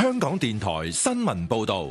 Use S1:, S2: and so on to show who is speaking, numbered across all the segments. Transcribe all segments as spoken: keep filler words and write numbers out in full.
S1: 香港電台新聞報道。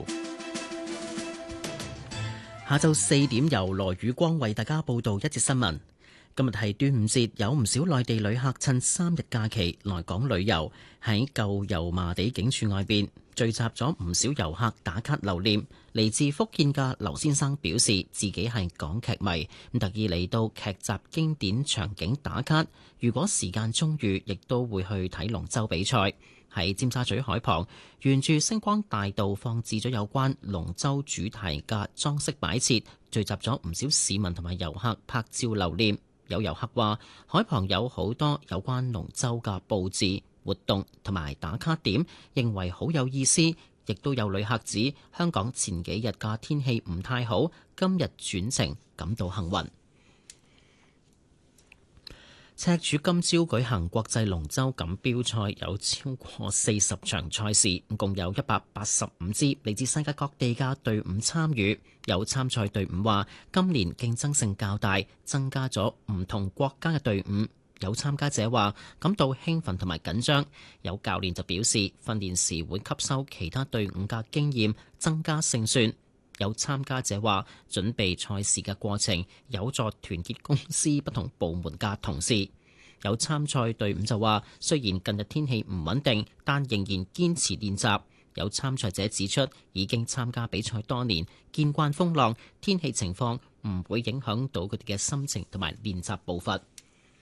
S2: 下晝四點由羅宇光為大家報道一節新聞。今日係端午節，有唔少內地旅客趁三日假期來港旅遊，喺舊油麻地警署外邊聚集咗唔少遊客打卡留念。嚟自福建嘅劉先生表示自己係港劇迷，特意嚟到劇集經典場景打卡。如果時間充裕，亦都會去睇龍舟比賽。喺尖沙咀海旁，沿住星光大道放置咗有關龍舟主題嘅裝飾擺設，聚集咗唔少市民同埋遊客拍照留念。有遊客話，海旁有好多有關龍舟嘅佈置、活動同埋打卡點，認為好有意思。亦都有旅客指，香港前幾日嘅天氣唔太好，今日轉晴，感到幸運。赤柱今朝舉行國際龍舟錦標賽，有超過四十場賽事，共有一百八十五支嚟自世界各地嘅隊伍參與。有參賽隊伍話，今年競爭性較大，增加咗唔同國家嘅隊伍。有參加者話感到興奮同埋緊張，有教練就表示訓練時會吸收其他隊伍嘅經驗，增加勝算。有參加者話準備賽事嘅過程有助團結公司不同部門嘅同事。有參賽隊伍就話雖然近日天氣唔穩定，但仍然堅持練習。有參賽者指出已經參加比賽多年，見慣風浪，天氣情況唔會影響到佢哋嘅心情同埋練習步伐。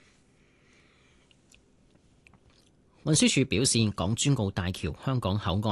S2: 運輸署表示，港珠澳大橋香港口岸